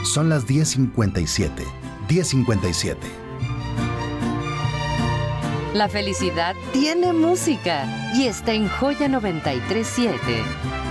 Son las 10:57. 10:57. La felicidad tiene música y está en Joya 93.7.